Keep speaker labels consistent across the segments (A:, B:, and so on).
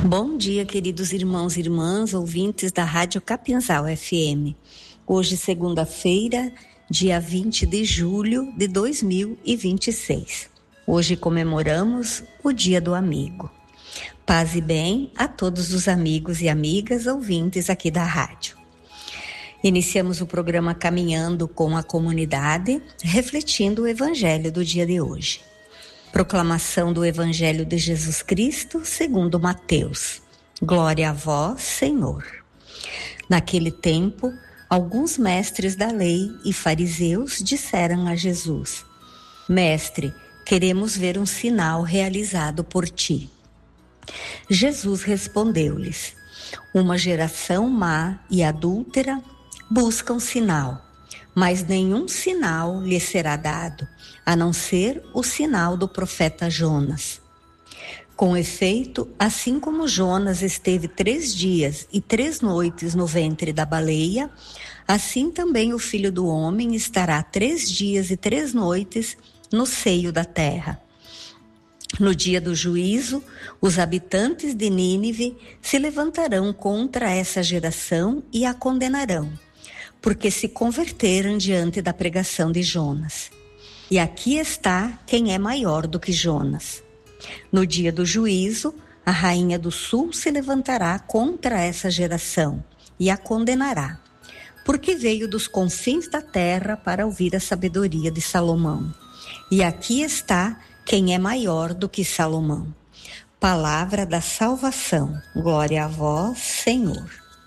A: Bom dia, queridos irmãos e irmãs, ouvintes da Rádio Capinzal FM. Hoje, segunda-feira, dia 20 de julho de 2026. Hoje comemoramos o Dia do Amigo. Paz e bem a todos os amigos e amigas ouvintes aqui da rádio. Iniciamos o programa caminhando com a comunidade, refletindo o Evangelho do dia de hoje. Proclamação do Evangelho de Jesus Cristo segundo Mateus. Glória a vós, Senhor. Naquele tempo, alguns mestres da lei e fariseus disseram a Jesus: Mestre, queremos ver um sinal realizado por ti. Jesus respondeu-lhes: Uma geração má e adúltera busca um sinal, mas nenhum sinal lhe será dado, a não ser o sinal do profeta Jonas. Com efeito, assim como Jonas esteve 3 dias e 3 noites no ventre da baleia, assim também o Filho do Homem estará 3 dias e 3 noites no seio da terra. No dia do juízo, os habitantes de Nínive se levantarão contra essa geração e a condenarão, porque se converteram diante da pregação de Jonas. E aqui está quem é maior do que Jonas. No dia do juízo, a rainha do sul se levantará contra essa geração e a condenará, porque veio dos confins da terra para ouvir a sabedoria de Salomão. E aqui está quem é maior do que Salomão. Palavra da salvação. Glória a vós, Senhor.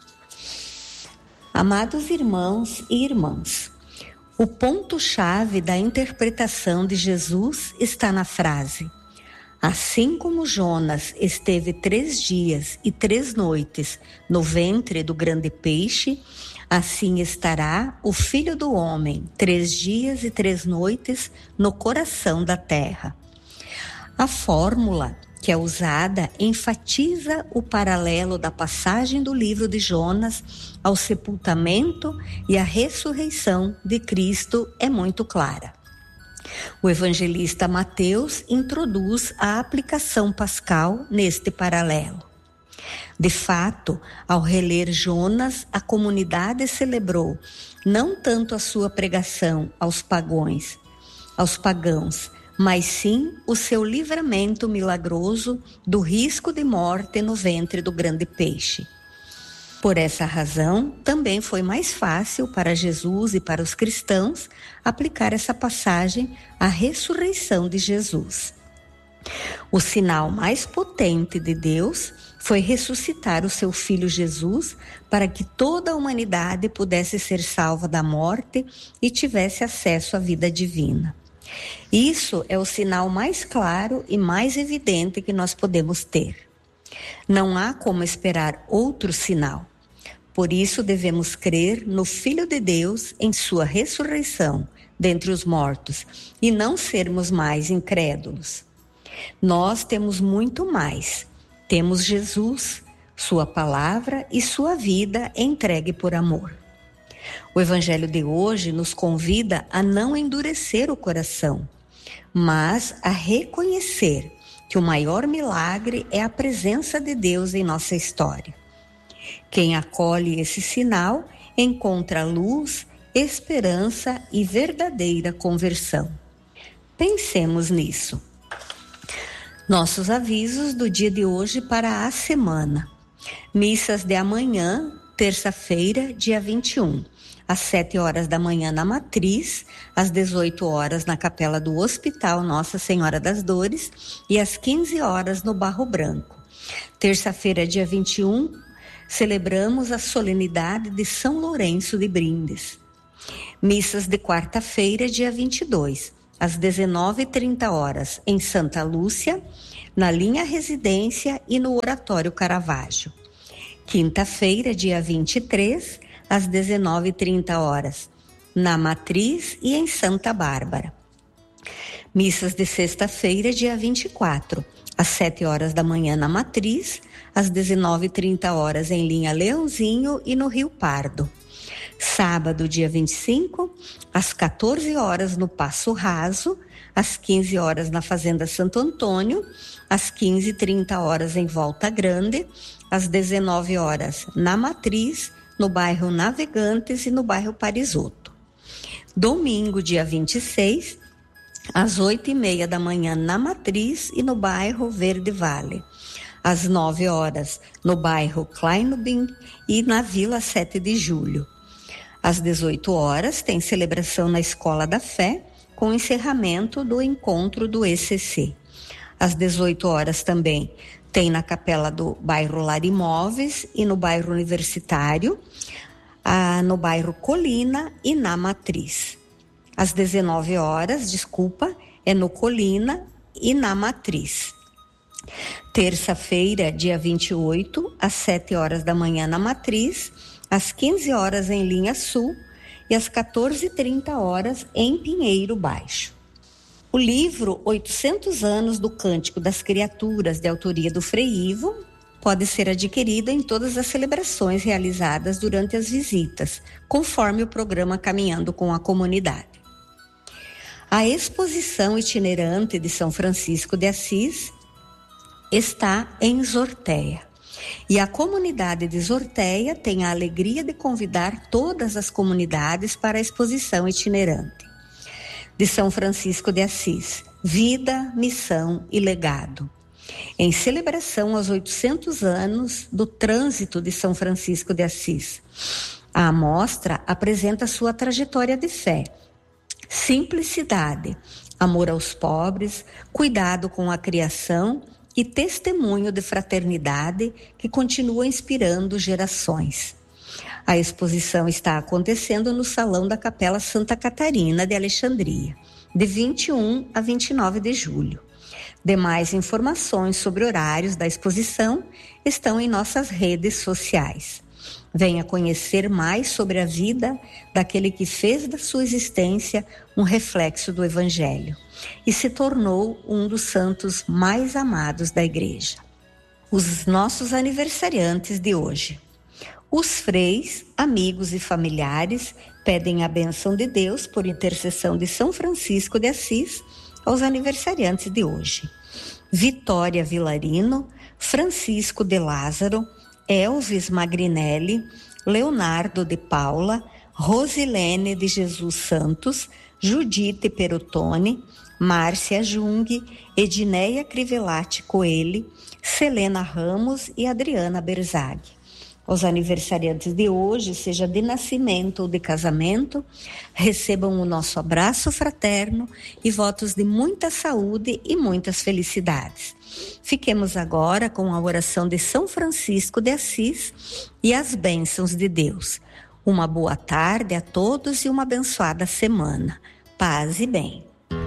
A: Amados irmãos e irmãs, o ponto-chave da interpretação de Jesus está na frase: assim como Jonas esteve 3 dias e 3 noites no ventre do grande peixe, assim estará o Filho do Homem 3 dias e 3 noites no coração da terra. A fórmula que é usada enfatiza o paralelo da passagem do livro de Jonas ao sepultamento e à ressurreição de Cristo é muito clara. O evangelista Mateus introduz a aplicação pascal neste paralelo. De fato, ao reler Jonas, a comunidade celebrou não tanto a sua pregação aos pagãos, mas sim o seu livramento milagroso do risco de morte no ventre do grande peixe. Por essa razão, também foi mais fácil para Jesus e para os cristãos aplicar essa passagem à ressurreição de Jesus. O sinal mais potente de Deus foi ressuscitar o seu Filho Jesus para que toda a humanidade pudesse ser salva da morte e tivesse acesso à vida divina. Isso é o sinal mais claro e mais evidente que nós podemos ter. Não há como esperar outro sinal. Por isso devemos crer no Filho de Deus em sua ressurreição dentre os mortos e não sermos mais incrédulos. Nós temos muito mais. Temos Jesus, sua palavra e sua vida entregue por amor. O Evangelho de hoje nos convida a não endurecer o coração, mas a reconhecer que o maior milagre é a presença de Deus em nossa história. Quem acolhe esse sinal encontra luz, esperança e verdadeira conversão. Pensemos nisso. Nossos avisos do dia de hoje para a semana. Missas de amanhã, terça-feira, dia 21. Às 7 horas da manhã na Matriz, às 18 horas na Capela do Hospital Nossa Senhora das Dores e às 15 horas no Barro Branco. Terça-feira, dia 21, celebramos a solenidade de São Lourenço de Brindes. Missas de quarta-feira, dia 22, às 19h30 horas em Santa Lúcia, na Linha Residência e no Oratório Caravaggio. Quinta-feira, dia 23, às 19h30 horas, na Matriz e em Santa Bárbara. Missas de sexta-feira, dia 24, às 7 horas da manhã na Matriz, às 19h30 horas em Linha Leãozinho e no Rio Pardo. Sábado, dia 25, às 14 horas no Passo Raso, às 15 horas na Fazenda Santo Antônio, às 15h30 em Volta Grande, às 19 horas na Matriz, no bairro Navegantes e no bairro Parisotto. Domingo, dia 26, às 8h30 da manhã na Matriz e no bairro Verde Vale. Às 9 horas no bairro Kleinobin e na Vila 7 de Julho. Às 18 horas tem celebração na Escola da Fé, com encerramento do encontro do ECC. Às 18 horas também tem na capela do bairro Lar Imóveis e no bairro Universitário, no bairro Colina e na Matriz. Às 19 horas, é no Colina e na Matriz. Terça-feira, dia 28, às 7 horas da manhã na Matriz, às 15 horas em Linha Sul e às 14h30 em Pinheiro Baixo. O livro 800 anos do Cântico das Criaturas, de autoria do Frei Ivo, pode ser adquirido em todas as celebrações realizadas durante as visitas, conforme o programa Caminhando com a Comunidade. A exposição itinerante de São Francisco de Assis está em Zorteia. E a comunidade de Zorteia tem a alegria de convidar todas as comunidades para a exposição itinerante de São Francisco de Assis, Vida, Missão e Legado. Em celebração aos 800 anos do trânsito de São Francisco de Assis, a amostra apresenta sua trajetória de fé, simplicidade, amor aos pobres, cuidado com a criação e testemunho de fraternidade que continua inspirando gerações. A exposição está acontecendo no Salão da Capela Santa Catarina de Alexandria, de 21 a 29 de julho. Demais informações sobre horários da exposição estão em nossas redes sociais. Venha conhecer mais sobre a vida daquele que fez da sua existência um reflexo do Evangelho e se tornou um dos santos mais amados da Igreja. Os nossos aniversariantes de hoje. Os freis, amigos e familiares pedem a bênção de Deus por intercessão de São Francisco de Assis aos aniversariantes de hoje. Vitória Vilarino, Francisco de Lázaro, Elvis Magrinelli, Leonardo de Paula, Rosilene de Jesus Santos, Judite Perutone, Márcia Jung, Edneia Crivellati Coelho, Selena Ramos e Adriana Berzag. Os aniversariantes de hoje, seja de nascimento ou de casamento, recebam o nosso abraço fraterno e votos de muita saúde e muitas felicidades. Fiquemos agora com a oração de São Francisco de Assis e as bênçãos de Deus. Uma boa tarde a todos e uma abençoada semana. Paz e bem.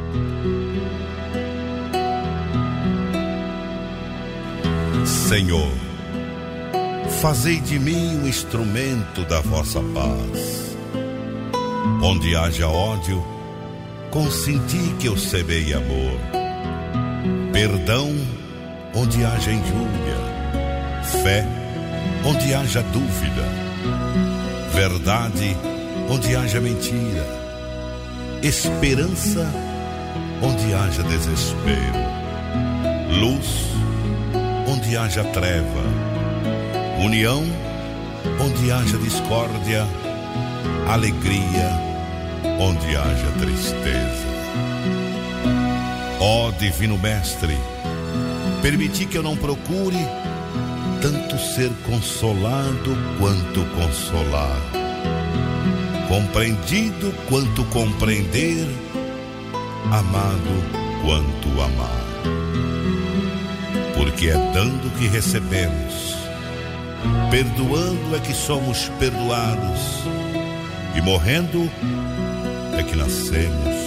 B: Senhor, fazei de mim um instrumento da vossa paz. Onde haja ódio, consenti que eu semeie amor. Perdão onde haja injúria. Fé onde haja dúvida. Verdade onde haja mentira. Esperança onde haja desespero. Luz onde haja treva. União onde haja discórdia. Alegria onde haja tristeza. Ó Divino Mestre, permiti que eu não procure tanto ser consolado quanto consolar, compreendido quanto compreender, amado quanto amar. Porque é dando que recebemos, perdoando é que somos perdoados, e morrendo é que nascemos